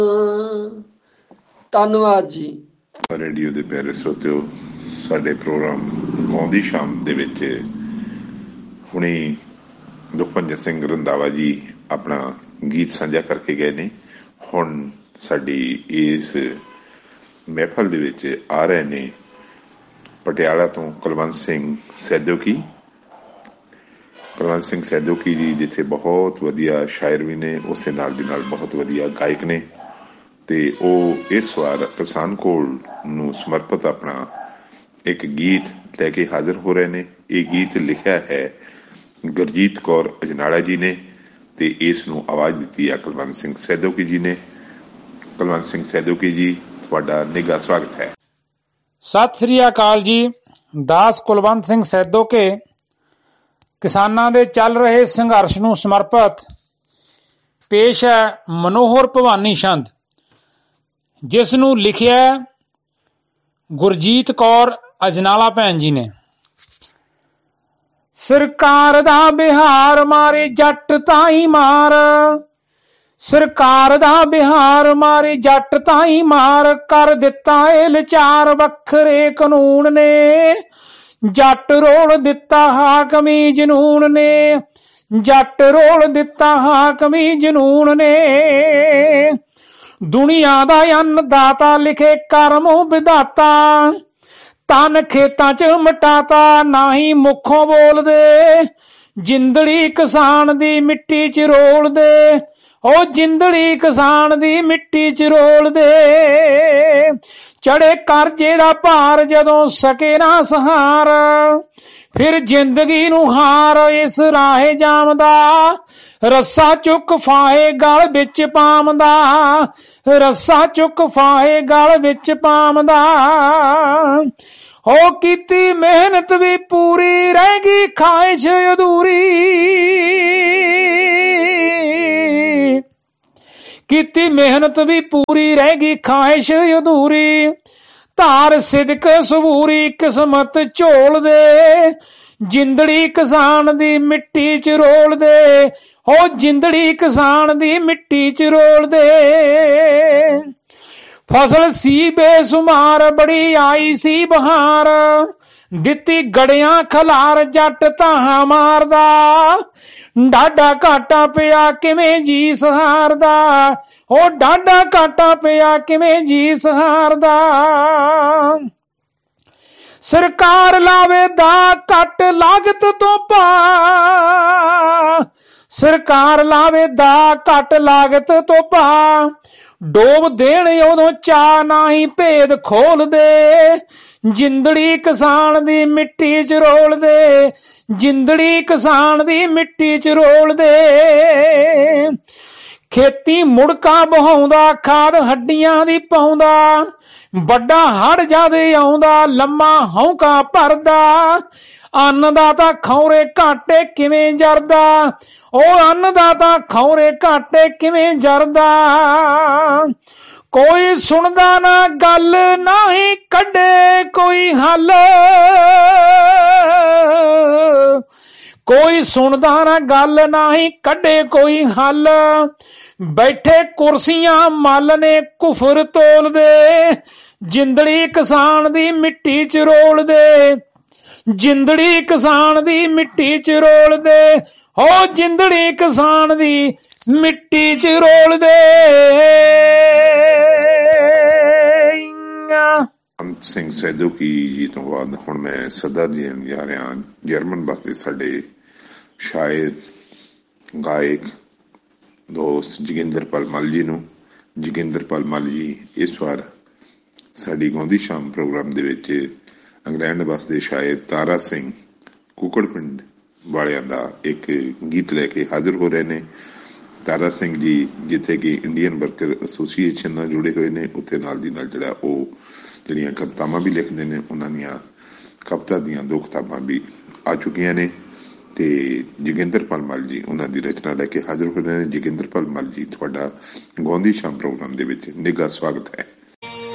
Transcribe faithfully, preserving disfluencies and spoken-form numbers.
ਧੰਨਵਾਦ ਜੀ। ਰੇਡੀਓ ਦੇ ਪਿਆਰੇ ਸਰੋਤਿਓ, ਸਾਡੇ ਪ੍ਰੋਗਰਾਮ ਗਾਉਂਦੀ ਸ਼ਾਮ ਦੇ ਵਿੱਚ ਹੁਣੇ ਲੁਖਵੰਜਰ ਸਿੰਘ ਰੰਧਾਵਾ ਜੀ ਆਪਣਾ ਗੀਤ ਸਾਂਝਾ ਕਰਕੇ ਗਏ ਨੇ। ਹੁਣ ਸਾਡੀ ਇਸ ਮਹਿਫਲ ਦੇ ਵਿੱਚ ਆ ਰਹੇ ਨੇ ਪਟਿਆਲਾ ਤੋਂ ਕੁਲਵੰਤ ਸਿੰਘ ਸੈਦੋਕੀ। ਕੁਲਵੰਤ ਸਿੰਘ ਸੈਦੋਕੀ ਜੀ ਜਿੱਥੇ ਬਹੁਤ ਵਧੀਆ ਸ਼ਾਇਰ ਵੀ ਨੇ, ਉਸ ਦੇ ਨਾਲ ਦੀ ਨਾਲ ਬਹੁਤ ਵਧੀਆ ਗਾਇਕ ਨੇ, ਤੇ ਉਹ ਇਸ ਵਾਰ ਕਿਸਾਨ ਕੋਲ ਨੂੰ ਸਮਰਪਿਤ ਆਪਣਾ ਇੱਕ ਗੀਤ ਲੈ ਕੇ ਹਾਜ਼ਰ ਹੋ ਰਹੇ ਨੇ। ਇਹ ਗੀਤ ਲਿਖਿਆ ਹੈ ਗੁਰਜੀਤ ਕੌਰ ਅਜਨਾਲਾ ਜੀ ਨੇ ਤੇ ਇਸ ਨੂੰ ਆਵਾਜ਼ ਦਿੱਤੀ ਹੈ ਕੁਲਵੰਤ ਸਿੰਘ ਸੈਦੋਕੀ ਜੀ ਨੇ। ਕੁਲਵੰਤ ਸਿੰਘ ਸੈਦੋਕੀ ਜੀ, ਤੁਹਾਡਾ ਨਿੱਘਾ ਸਵਾਗਤ ਹੈ। ਸਤਿ ਸ੍ਰੀ ਅਕਾਲ ਜੀ। ਦਾਸ ਕੁਲਵੰਤ ਸਿੰਘ ਸੈਦੋਕੇ ਕਿਸਾਨਾਂ ਦੇ ਚੱਲ ਰਹੇ ਸੰਘਰਸ਼ ਨੂੰ ਸਮਰਪਿਤ ਪੇਸ਼ ਹੈ ਮਨੋਹਰ ਭਵਾਨੀ ਛੰਦ, ਜਿਸ ਨੂੰ ਲਿਖਿਆ ਗੁਰਜੀਤ ਕੌਰ ਅਜਨਾਲਾ ਭੈਣ ਜੀ ਨੇ। ਸਰਕਾਰ ਦਾ ਬਿਹਾਰ ਮਾਰੇ ਜੱਟ ਤਾਈ ਮਾਰ, ਸਰਕਾਰ ਦਾ ਬਿਹਾਰ ਮਾਰੇ ਜੱਟ ਤਾਈ ਮਾਰ, ਕਰ ਦਿੱਤਾ ਏ ਲਾਚਾਰ ਵੱਖਰੇ ਕਾਨੂੰਨ ਨੇ, ਜੱਟ ਰੋਲ ਦਿੱਤਾ ਹਾਕਮੀ ਜਨੂਨ ਨੇ, ਜੱਟ ਰੋਲ ਦਿੱਤਾ ਹਾਕਮੀ ਜਨੂਨ ਨੇ। ਦੁਨੀਆ ਦਾ ਅੰਨਦਾਤਾ ਲਿਖੇ ਕਰਮੋਂ ਵਿਧਾਤਾ, ਤਨ ਖੇਤਾਂ ਚ ਮਟਾਤਾ ਨਾ ਹੀ ਮੁੱਖੋਂ ਬੋਲਦੇ, ਜਿੰਦੜੀ ਕਿਸਾਨ ਦੀ ਮਿੱਟੀ ਚ ਰੋਲਦੇ, ਉਹ ਜਿੰਦੜੀ ਕਿਸਾਨ ਦੀ ਮਿੱਟੀ ਚ ਰੋਲਦੇ। ਚੜੇ ਕਰਜ਼ੇ ਦਾ ਭਾਰ ਜਦੋਂ ਸਕੇ ਨਾ ਸਹਾਰ, ਫਿਰ ਜ਼ਿੰਦਗੀ ਨੂੰ ਹਾਰ ਇਸ ਰਾਹੇ ਜਾਮਦਾ, ਰੱਸਾ ਚੁੱਕ ਫਾਹੇ ਗਲ ਵਿੱਚ ਪਾਮਦਾ, ਰੱਸਾ ਚੁੱਕ ਫਾਹੇ ਗਲ ਵਿੱਚ ਪਾਮਦਾ। ਹੋ ਕੀਤੀ ਮਿਹਨਤ ਵੀ ਪੂਰੀ ਰਹਿ ਗਈ ਖਾਹਿਸ਼ ਅਧੂਰੀ, ਕੀਤੀ ਮਿਹਨਤ ਵੀ ਪੂਰੀ ਰਹਿ ਗਈ ਖਾਹਿਸ਼ ਅਧੂਰੀ। ਧਾਰ ਸਿਦਕ ਸਬੂਰੀ ਕਿਸਮਤ ਝੋਲਦੇ, ਜਿੰਦੜੀ ਕਿਸਾਨ ਦੀ ਮਿੱਟੀ ਚ ਰੋਲਦੇ, ਹੋ ਜਿੰਦੜੀ ਕਿਸਾਨ ਦੀ ਮਿੱਟੀ ਚ ਰੋਲਦੇ। ਫਸਲ ਸੀ ਬੇਸੁਮਾਰ ਬੜੀ ਆਈ ਸੀ ਬਹਾਰ, ਦਿੱਤੀ ਗੜਿਆਂ ਖਲਾਰ ਜੱਟ ਧਾਹਾਂ ਮਾਰਦਾ, ਡਾਢਾ ਘਾਟਾ ਪਿਆ ਕਿਵੇਂ ਜੀ ਸਹਾਰਦਾ, ਉਹ ਡਾਢਾ ਘਾਟਾ ਪਿਆ ਕਿਵੇਂ ਜੀ ਸਹਾਰਦਾ। ਸਰਕਾਰ ਲਾਵੇ ਦਾ ਘੱਟ ਲਾਗਤ ਤੋਂ ਪਾ, ਸਰਕਾਰ ਲਾਵੇ ਦਾ ਘੱਟ ਲਾਗਤ ਤੋਂ ਪਾ, ਡੋਬ ਦੇਣ ਉਦੋਂ ਚਾਹ ਨਾ ਹੀ ਭੇਦ ਖੋਲਦੇ, ਜਿੰਦੜੀ ਕਿਸਾਨ ਦੀ ਮਿੱਟੀ ਚ ਰੋਲਦੇ, ਜਿੰਦੜੀ ਕਿਸਾਨ ਦੀ ਮਿੱਟੀ ਚ ਰੋਲਦੇ। ਖੇਤੀ ਮੁੜਕਾ ਬਹਾਉਂਦਾ ਖਾਦ ਹੱਡੀਆਂ ਦੀ ਪਾਉਂਦਾ, ਵੱਡਾ ਹੜ ਜਦ ਆਉਂਦਾ ਲੰਮਾ ਹੌਂਕਾ ਭਰਦਾ, ਅੰਨਦਾਤਾ ਖੌਰੇ ਘਾਟੇ ਕਿਵੇਂ ਜਰਦਾ, ਉਹ ਅੰਨਦਾਤਾ ਖੌਰੇ ਘਾਟੇ ਕਿਵੇਂ ਜਰਦਾ। ਕੋਈ ਸੁਣਦਾ ਨਾ ਗੱਲ ਨਾ ਹੀ ਕੱਢੇ ਕੋਈ ਹੱਲ, ਕੋਈ ਸੁਣਦਾ ਨਾ ਗੱਲ ਨਾ ਹੀ ਕੱਢੇ ਕੋਈ ਹੱਲ। ਬੈਠੇ ਕੁਰਸੀਆਂ ਮੱਲ ਨੇ ਕੁਫਰ ਤੋਲਦੇ, ਜਿੰਦੜੀ ਕਿਸਾਨ ਦੀ ਮਿੱਟੀ ਚ ਰੋਲਦੇ, ਜਿੰਦੜੀ ਕਿਸਾਨ ਦੀ ਮਿੱਟੀ ਚ ਰੋਲਦੇ, ਹੋ ਜਿੰਦੜੀ ਕਿਸਾਨ ਦੀ ਮਿੱਟੀ ਚ ਰੋਲਦੇ। ਕੁਲਵੰਤ ਸਿੰਘ ਸੈਦੋਕੀ ਜੀ ਤੋਂ ਬਾਅਦ ਹੁਣ ਮੈਂ ਸਦਾ ਦੇਣ ਜਾ ਰਿਹਾ ਜਰਮਨ ਵਸਦੇ ਸਾਡੇ ਸ਼ਾਇਰ ਗਾਇਕ ਦੋਸਤ ਜੋਗਿੰਦਰਪਾਲ ਮੱਲ ਜੀ ਨੂੰ। ਜੋਗਿੰਦਰਪਾਲ ਮੱਲ ਜੀ ਇਸ ਵਾਰ ਸਾਡੀ ਗਾਉਂਦੀ ਸ਼ਾਮ ਪ੍ਰੋਗਰਾਮ ਦੇ ਵਿੱਚ ਇੰਗਲੈਂਡ ਵਸਦੇ ਸ਼ਾਇਰ ਤਾਰਾ ਸਿੰਘ ਕੁਕੜ ਪਿੰਡ ਵਾਲਿਆਂ ਦਾ ਇੱਕ ਗੀਤ ਲੈ ਕੇ ਹਾਜ਼ਰ ਹੋ ਰਹੇ ਨੇ। ਤਾਰਾ ਸਿੰਘ ਜੀ ਜਿੱਥੇ ਕਿ ਇੰਡੀਅਨ ਵਰਕਰ ਐਸੋਸੀਏਸ਼ਨ ਨਾਲ ਜੁੜੇ ਹੋਏ ਨੇ, ਉੱਥੇ ਨਾਲ ਦੀ ਨਾਲ ਜਿਹੜਾ ਉਹ ਜਿਹੜੀਆਂ ਕਵਿਤਾਵਾਂ ਵੀ ਲਿਖਦੇ ਨੇ, ਉਹਨਾਂ ਦੀਆਂ ਕਵਿਤਾ ਦੀਆਂ ਦੋ ਕਿਤਾਬਾਂ ਵੀ ਆ ਚੁੱਕੀਆਂ ਨੇ ਤੇ ਜੋਗਿੰਦਰਪਾਲ ਮੱਲ ਜੀ ਉਹਨਾਂ ਦੀ ਰਚਨਾ ਲੈ ਕੇ ਹਾਜ਼ਰ ਹੋ ਰਹੇ ਨੇ। ਜੋਗਿੰਦਰਪਾਲ ਮੱਲ ਜੀ, ਤੁਹਾਡਾ ਗਾਉਂਦੀ ਸ਼ਾਮ ਪ੍ਰੋਗਰਾਮ ਦੇ ਵਿੱਚ ਨਿੱਘਾ ਸਵਾਗਤ ਹੈ।